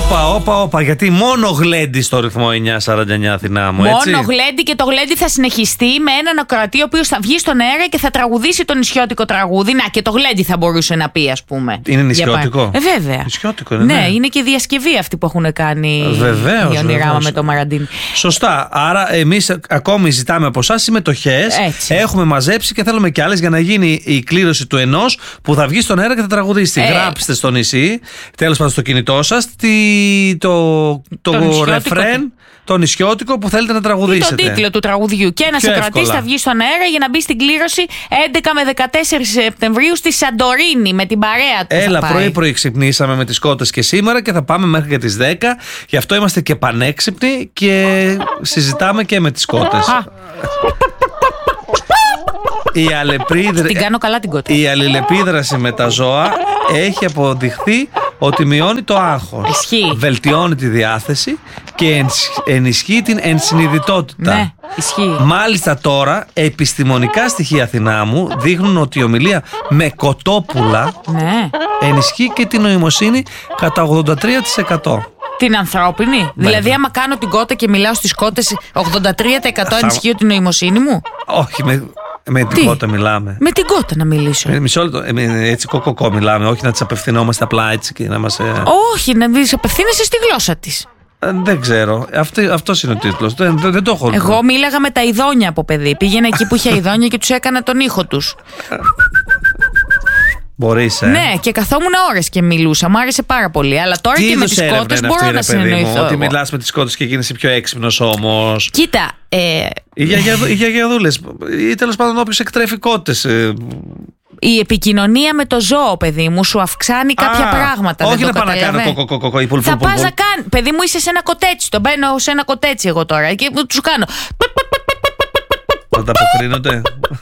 Όπα, γιατί μόνο γλέντι στο ρυθμό 949 Αθηνά μου, έτσι. Μόνο γλέντι, και το γλέντι θα συνεχιστεί με έναν ακροατή ο οποίος θα βγει στον αέρα και θα τραγουδήσει το νησιώτικο τραγούδι. Να, και το γλέντι θα μπορούσε να πει, ας πούμε. Είναι νησιώτικο. Βέβαια. Νησιώτικο είναι. Ναι, είναι και διασκευή αυτή που έχουν κάνει. Βεβαίως, η Ονειράμα με το Μαραντίνι. Σωστά. Άρα, εμείς ακόμη ζητάμε από εσάς συμμετοχές. Έχουμε μαζέψει και θέλουμε κι άλλες για να γίνει η κλήρωση του ενός που θα βγει στον αέρα και θα τραγουδήσει. Γράψτε στο νησί, τέλος πάντων στο κινητό σας, το ρεφρέν, το νησιώτικο που θέλετε να τραγουδήσετε. Τον τίτλο του τραγουδιού. Και ένας ακροατής θα βγει στον αέρα για να μπει στην κλήρωση 11 με 14 Σεπτεμβρίου στη Σαντορίνη με την παρέα του. Έλα, πρωί ξυπνήσαμε με τις κότες και σήμερα και θα πάμε μέχρι και τις 10. Γι' αυτό είμαστε και πανέξυπνοι και συζητάμε και με τις κότες. Την κάνω καλά την κότα. Η αλληλεπίδραση με τα ζώα έχει αποδειχθεί ότι μειώνει το άγχος. Ισχύει. Βελτιώνει τη διάθεση και ενισχύει την ενσυνειδητότητα. Ναι, ισχύει. Μάλιστα τώρα, επιστημονικά στοιχεία, Αθηνά μου, δείχνουν ότι η ομιλία με κοτόπουλα ενισχύει και την νοημοσύνη κατά 83%. Την ανθρώπινη. Δηλαδή, άμα κάνω την κότα και μιλάω στις κότες, 83% ενισχύει την νοημοσύνη μου. Όχι, με την κότα μιλάμε. Με την κότα να μιλήσω. Μισό λεπτό. Έτσι κοκοκό μιλάμε. Όχι να τις απευθυνόμαστε απλά έτσι και να μας. Όχι, να τις απευθύνεσαι στη γλώσσα της. Δεν ξέρω. Αυτός είναι ο τίτλος. Δεν το έχω. Εγώ μίλαγα με τα ειδόνια από παιδί. Πήγαινα εκεί που είχε ειδόνια και τους έκανα τον ήχο τους. Μπορείς, Ναι, και καθόμουν ώρες και μιλούσα. Μου άρεσε πάρα πολύ. Αλλά τώρα και με τις κότες μπορώ να συνεννοηθώ. Ότι μιλάς με τις κότες και γίνεσαι πιο έξυπνος όμως. Κοίτα. Οι γιαγιαδούλες ή τέλος πάντων όποιος εκτρέφει κότες. Η επικοινωνία με το ζώο, παιδί μου, σου αυξάνει κάποια πράγματα. Όχι να πάω να κάνω κοκοκοκο. Θα πας να κάνει. Παιδί μου, είσαι σε ένα κοτέτσι. Τον μπαίνω σε ένα κοτέτσι εγώ τώρα και τους κάνω. Θα τα αποκρίνονται.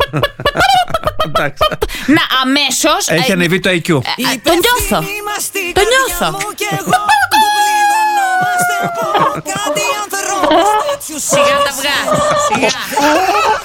Να, αμέσως. Έχει ανεβεί το IQ. Το νιώθω. Το νιώθω. Σιγά τα αυγά. Σιγά.